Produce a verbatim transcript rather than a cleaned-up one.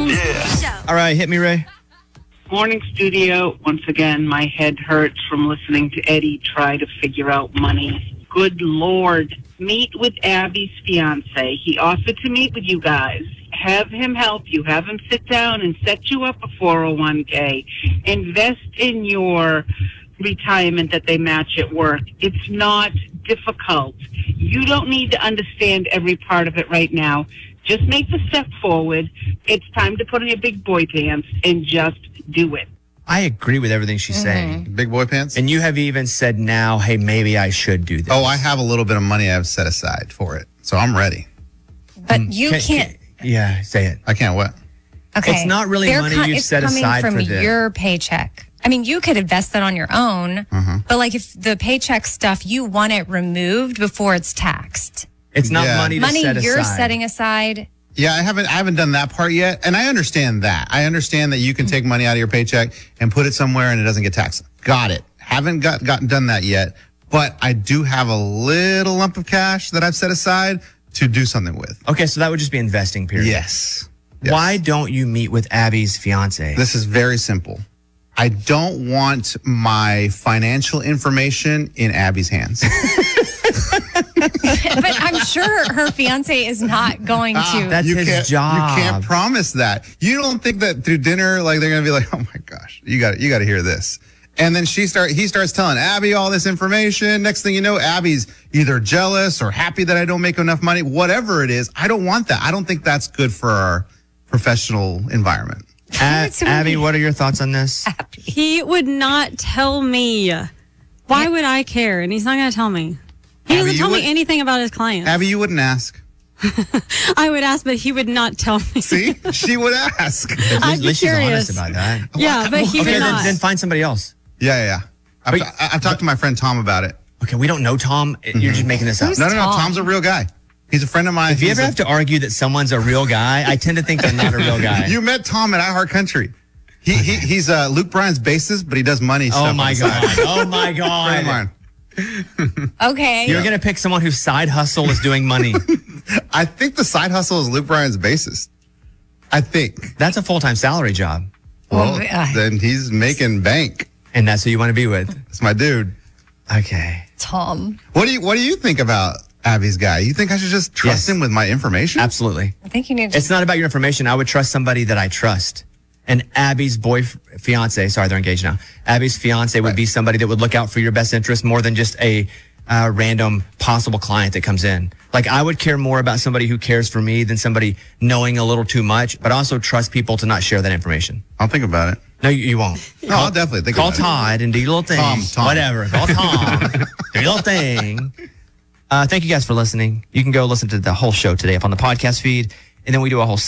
Yeah. All right, hit me, Ray. Morning, studio. Once again, my head hurts from listening to Eddie try to figure out money. Good Lord. Meet with Abby's fiance. He offered to meet with you guys. Have him help you. Have him sit down and set you up a four oh one k. Invest in your retirement that they match at work. It's not difficult. You don't need to understand every part of it right now. Just make the step forward. It's time to put on your big boy pants and just do it. I agree with everything she's Mm-hmm. saying. Big boy pants? And you have even said now, hey, maybe I should do this. Oh, I have a little bit of money I've set aside for it. So I'm ready. But you Can- can't. can- yeah, say it. I can't what? Okay. It's not really They're money co- you've it's set coming aside from for this. your paycheck. I mean, you could invest that on your own, but like if the paycheck stuff, you want it removed before it's taxed. It's not Yeah. money to Money set you're aside. setting aside. Yeah, I haven't I haven't done that part yet. And I understand that. I understand that you can take money out of your paycheck and put it somewhere and it doesn't get taxed. Got it. Haven't got gotten done that yet. But I do have a little lump of cash that I've set aside to do something with. Okay, so that would just be investing, period. Yes. Yes. Why don't you meet with Abby's fiance? This is very simple. I don't want my financial information in Abby's hands. But I'm sure her fiance is not going to. That's you his can't, job. You can't promise that. You don't think that through dinner, like they're gonna be like, "Oh my gosh, you got you got to hear this." And then she start he starts telling Abby all this information. Next thing you know, Abby's either jealous or happy that I don't make enough money. Whatever it is, I don't want that. I don't think that's good for our professional environment. A- Abby, what are your thoughts on this? He would not tell me. Why would I care? And he's not going to tell me. He Abby, doesn't you tell would- me anything about his clients. Abby, you wouldn't ask. I would ask, but he would not tell me. See, she would ask. At least, I'd at be least she's honest curious. about that. Yeah, but he Okay, would then, not. then find somebody else. Yeah, yeah. yeah. I've, Wait. I- I've talked to my friend Tom about it. Okay, we don't know Tom. You're just making this up. Who's No, no, no. Tom? Tom's a real guy. He's a friend of mine. If you He's ever a- have to argue that someone's a real guy, I tend to think they're not a real guy. You met Tom at iHeartCountry. He, he he's uh, Luke Bryan's bassist, but he does money stuff. oh on my the side. god! Oh my Friend of god! mine. Okay. You're gonna pick someone whose side hustle is doing money. I think the side hustle is Luke Bryan's bassist. I think. That's a full time salary job, Well, Well, uh, then he's making bank. and that's who you want to be with. That's my dude. Okay, Tom. What do you What do you think about Abby's guy? You think I should just trust Yes. him with my information? absolutely. I think you need to. It's not about your information. I would trust somebody that I trust. And Abby's boy, fiance, sorry, they're engaged now. Abby's fiance would be somebody that would look out for your best interest more than just a uh, random possible client that comes in. Like, I would care more about somebody who cares for me than somebody knowing a little too much, but also trust people to not share that information. I'll think about it. No, you, you won't. No, I'll definitely think Call about it. Todd and do your little thing. Tom, Tom. Whatever. Call Tom. do your little thing. Uh, thank you guys for listening. You can go listen to the whole show today up on the podcast feed, and then we do a whole